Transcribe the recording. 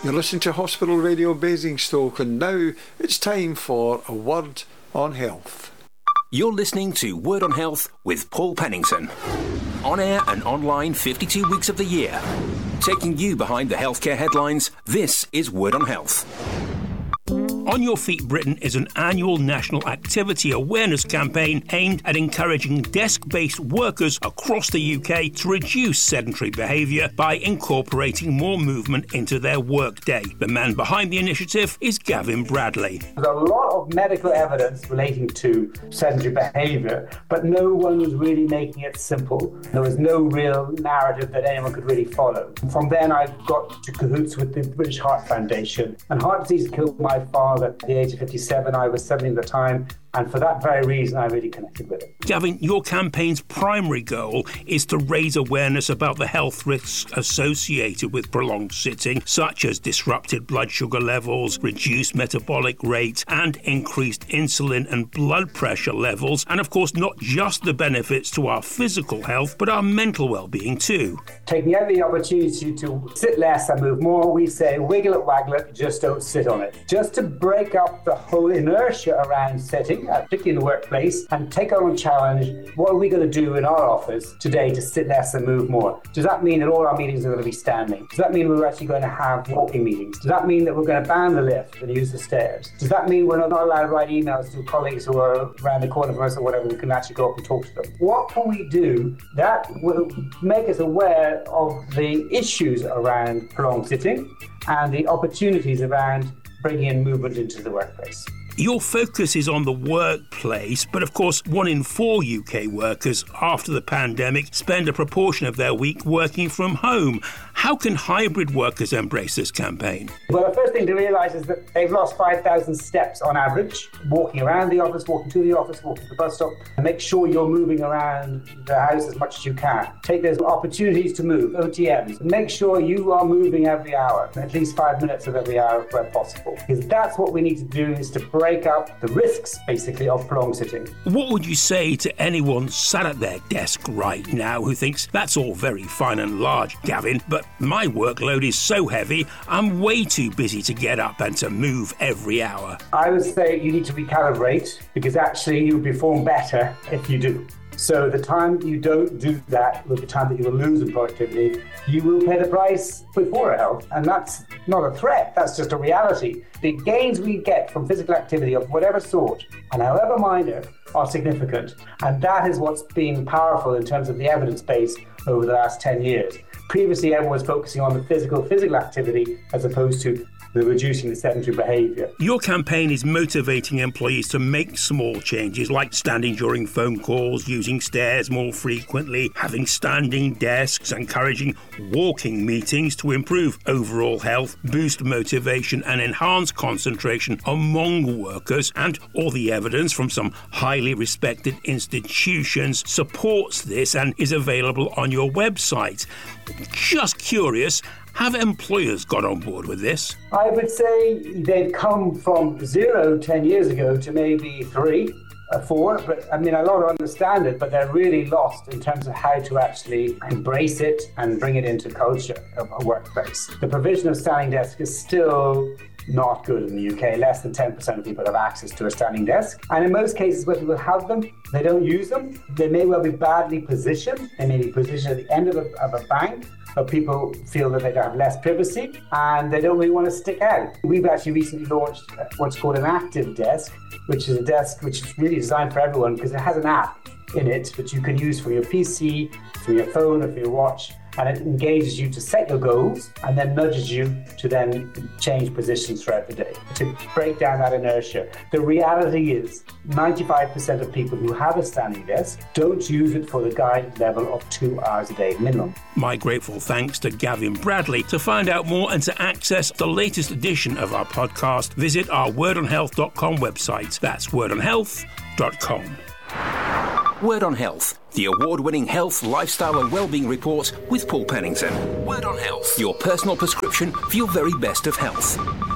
You're listening to Hospital Radio Basingstoke, and now it's time for a Word on Health. You're listening to Word on Health with Paul Pennington. On air and online 52 weeks of the year. Taking you behind the healthcare headlines, this is Word on Health. On Your Feet Britain is an annual national activity awareness campaign aimed at encouraging desk-based workers across the UK to reduce sedentary behaviour by incorporating more movement into their workday. The man behind the initiative is Gavin Bradley. There's a lot of medical evidence relating to sedentary behaviour, but no one was really making it simple. There was no real narrative that anyone could really follow. From then I got to cahoots with the British Heart Foundation, and heart disease killed my father at the age of 57. I was 70 at the time, and for that very reason I really connected with it. Gavin, your campaign's primary goal is to raise awareness about the health risks associated with prolonged sitting, such as disrupted blood sugar levels, reduced metabolic rate, and increased insulin and blood pressure levels, and of course not just the benefits to our physical health, but our mental well-being too. Taking every opportunity to sit less and move more, we say wiggle it, waggle it, just don't sit on it. Just to break up the whole inertia around sitting, particularly in the workplace, and take on a challenge. What are we going to do in our office today to sit less and move more? Does that mean that all our meetings are going to be standing? Does that mean we're actually going to have walking meetings? Does that mean that we're going to ban the lift and use the stairs? Does that mean we're not allowed to write emails to colleagues who are around the corner from us or whatever? We can actually go up and talk to them. What can we do that will make us aware of the issues around prolonged sitting and the opportunities around bringing in movement into the workplace? Your focus is on the workplace, but of course 1 in 4 UK workers after the pandemic spend a proportion of their week working from home. How can hybrid workers embrace this campaign? Well, the first thing to realise is that they've lost 5,000 steps on average, walking around the office, walking to the office, walking to the bus stop. And make sure you're moving around the house as much as you can. Take those opportunities to move, OTMs. Make sure you are moving every hour, at least 5 minutes of every hour where possible. Because that's what we need to do, is to break up the risks, basically, of prolonged sitting. What would you say to anyone sat at their desk right now who thinks that's all very fine and large, Gavin, but my workload is so heavy, I'm way too busy to get up and to move every hour? I would say you need to recalibrate, because actually you perform better if you do. So the time you don't do that will be the time that you will lose in productivity. You will pay the price with poorer health, and that's not a threat, that's just a reality. The gains we get from physical activity of whatever sort, and however minor, are significant. And that is what's been powerful in terms of the evidence base over the last 10 years. Previously, everyone was focusing on the physical activity as opposed to the reducing the sedentary behaviour. Your campaign is motivating employees to make small changes like standing during phone calls, using stairs more frequently, having standing desks, encouraging walking meetings to improve overall health, boost motivation and enhance concentration among workers, and all the evidence from some highly respected institutions supports this and is available on your website. Just curious, have employers got on board with this? I would say they've come from 0 10 years ago to maybe 3 or 4, but I mean, a lot understand it, but they're really lost in terms of how to actually embrace it and bring it into culture of a workplace. The provision of standing desk is still not good in the UK. Less than 10% of people have access to a standing desk. And in most cases where people have them, they don't use them. They may well be badly positioned. They may be positioned at the end of a bank, but people feel that they have less privacy and they don't really want to stick out. We've actually recently launched what's called an active desk, which is a desk which is really designed for everyone because it has an app in it that you can use for your PC, for your phone or for your watch, and it engages you to set your goals and then nudges you to then change positions throughout the day to break down that inertia. The reality is 95% of people who have a standing desk don't use it for the guided level of 2 hours a day minimum. My grateful thanks to Gavin Bradley. To find out more and to access the latest edition of our podcast, visit our wordonhealth.com website. That's wordonhealth.com. Word on Health, the award-winning health, lifestyle and wellbeing report with Paul Pennington. Word on Health, your personal prescription for your very best of health.